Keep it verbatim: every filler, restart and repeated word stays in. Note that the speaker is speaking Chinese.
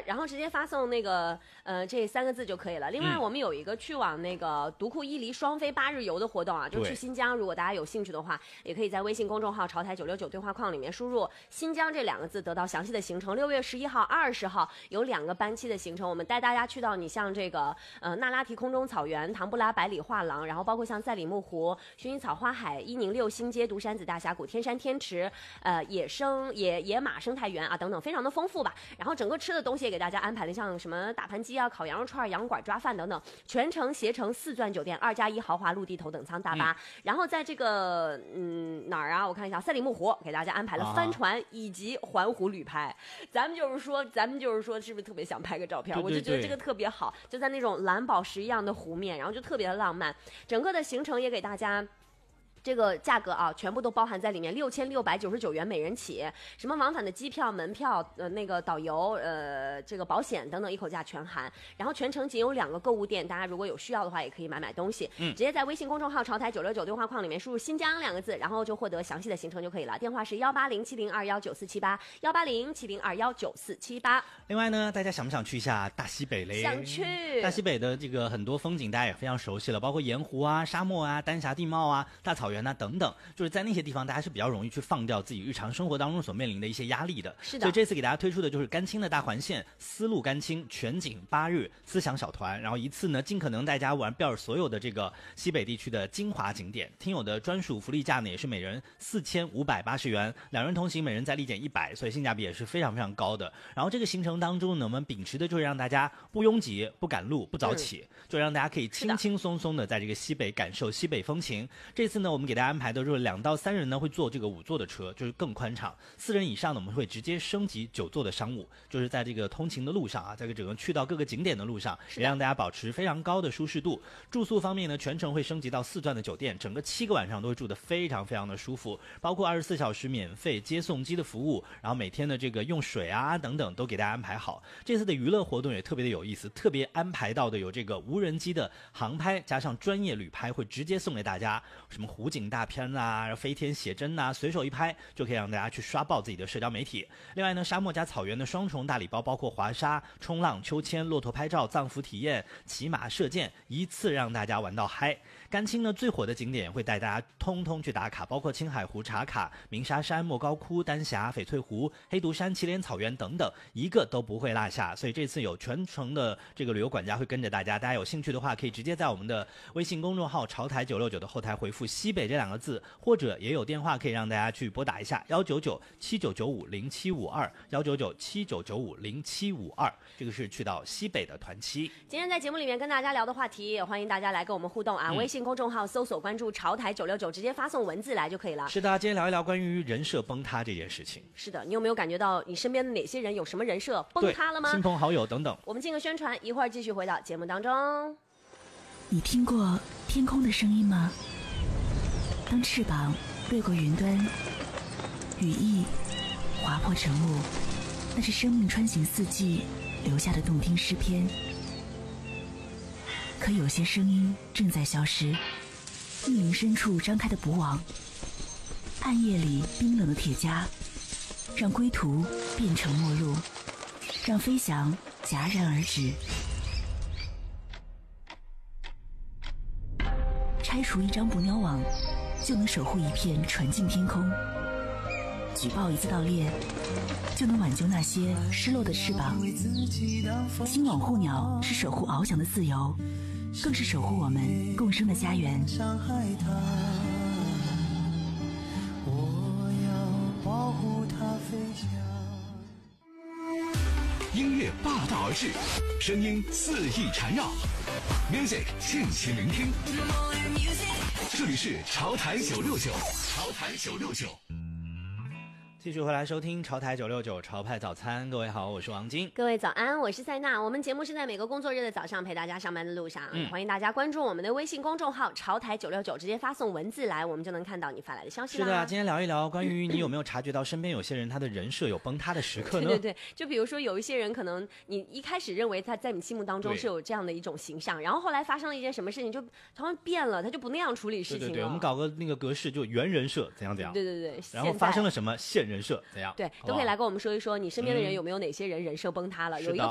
然后直接发送那个呃这三个字就可以了。另外， 嗯、 我们有一个去往那个独库伊犁双飞八日游的活动啊，就去新疆。如果大家有兴趣的话，也可以在微信公众号潮台九六九对话框里面输入新疆这两个字，得到详细的行程。六月十一号、二十号有两个班期的行程，我们带大家去到你像这个呃那拉提空中草原、唐布拉百里画廊，然后包括像赛里木湖、薰衣草花海、伊宁六星街、独山子大峡谷、天山天池、呃野生野野马生态园啊等等，非常的丰富吧。然后整个吃的东西也给大家安排了，像什么大盘鸡啊、烤羊肉串、羊管抓饭等等，全程携程四钻酒店二加一豪华陆地头等舱大巴。嗯、然后在这个嗯哪儿啊？我看一下，赛里木湖给大家安排了帆船以及环湖旅拍。咱们就是说，咱们就是说，是不是特别想拍个照片？ 对对对， 我就觉得这个特别好，就在那种蓝宝石一样的湖面，然后就特别的浪漫。整个的行程也给大家。这个价格啊，全部都包含在里面，六千六百九十九元每人起，什么往返的机票、门票、呃那个导游、呃这个保险等等，一口价全含。然后全程仅有两个购物店，大家如果有需要的话，也可以买买东西。嗯，直接在微信公众号潮台九六九对话框里面输入新疆两个字，然后就获得详细的行程就可以了。电话是幺八零七零二幺九四七八，幺八零七零二幺九四七八。 另外呢，大家想不想去一下大西北嘞？ 想去。 大西北的这个很多风景大家也非常熟悉了，包括盐湖啊、沙漠啊、丹霞地貌啊、大草原啊等等，就是在那些地方大家是比较容易去放掉自己日常生活当中所面临的一些压力的。 是的。 所以这次给大家推出的就是甘青的大环线丝路甘青全景八日思想小团，然后一次呢尽可能带大家玩遍所有的这个西北地区的精华景点。听友的专属福利价呢也是每人四千五百八十元，两人同行每人再立减一百，所以性价比也是非常非常高的。然后这个行程当中呢，我们秉持的就是让大家不拥挤、不赶路、不早起，嗯、就让大家可以轻轻松松的在这个西北感受西北风情。这次呢，我们给大家安排的就是两到三人呢会坐这个五座的车，就是更宽敞；四人以上呢，我们会直接升级九座的商务，就是在这个通勤的路上啊，在这整个去到各个景点的路上，也让大家保持非常高的舒适度。住宿方面呢，全程会升级到四钻的酒店，整个七个晚上都会住得非常非常的舒服，包括二十四小时免费接送机的服务，然后每天的这个用水啊等等都给大家安排好。这次的娱乐活动也特别的有意思，特别安排到的有这个无人机的航拍，加上专业旅拍，会直接送给大家什么湖景大片啊、飞天写真啊，随手一拍就可以让大家去刷爆自己的社交媒体。另外呢，沙漠加草原的双重大礼包，包括滑沙、冲浪、秋千、骆驼拍照、藏服体验、骑马射箭，一次让大家玩到嗨。甘青呢最火的景点会带大家通通去打卡，包括青海湖茶卡、鸣沙山、莫高窟、丹霞、翡翠湖、黑独山、祁连草原等等，一个都不会落下。所以这次有全程的这个旅游管家会跟着大家，大家有兴趣的话可以直接在我们的微信公众号潮台九六九的后台回复西北这两个字，或者也有电话可以让大家去拨打一下幺九九七九九五零七五二幺九九七九九五零七五二，这个是去到西北的团期。 今天在节目里面跟大家聊的话题，也欢迎大家来跟我们互动啊！嗯、微信公众号搜索关注潮台九六九，直接发送文字来就可以了。 是的，今天聊一聊关于人设崩塌这件事情。 是的，你有没有感觉到你身边的哪些人有什么人设崩塌了吗？ 亲朋好友等等。 我们进个宣传，一会儿继续回到节目当中。 你听过天空的声音吗？当翅膀掠过云端，羽翼划破晨雾，那是生命穿行四季留下的动听诗篇。可有些声音正在消失，密林深处张开的捕网，暗夜里冰冷的铁夹，让归途变成陌路，让飞翔戛然而止。拆除一张捕鸟网，就能守护一片纯净天空；举报一次盗猎，就能挽救那些失落的翅膀。新网护鸟是守护翱翔的自由，更是守护我们共生的家园。 我要保护它飞翔。 音乐霸道而至，声音肆意缠绕 ，music 尽情聆听。这里是潮台九六九，潮台九六九。 继续回来收听潮台九六九潮派早餐，各位好，我是王晶。 各位早安，我是塞娜。我们节目是在每个工作日的早上陪大家上班的路上， 嗯、 欢迎大家关注我们的微信公众号潮台九六九，直接发送文字来，我们就能看到你发来的消息啦。 是的，今天聊一聊关于你有没有察觉到身边有些人他的人设有崩塌的时刻呢？ 对对对，就比如说有一些人可能你一开始认为他在你心目当中是有这样的一种形象，然后后来发生了一件什么事情，就好像变了，他就不那样处理事情了。 对对对，我们搞个那个格式，就原人设怎样怎样。 对对对， 然后发生了什么现人设怎样？ 对。都可以来跟我们说一说，你身边的人有没有哪些人人设崩塌了？ 嗯、 有一个